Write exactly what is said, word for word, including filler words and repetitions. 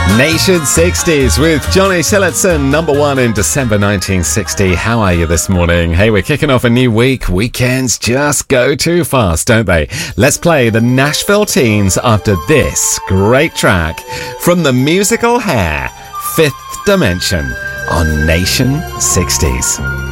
Nation sixties with Johnny Tillotson, number one in December nineteen sixty. How are you this morning? Hey, we're kicking off a new week. Weekends just go too fast, don't they? Let's play the Nashville Teens after this great track from the musical Hair, Fifth Dimension on Nation sixties.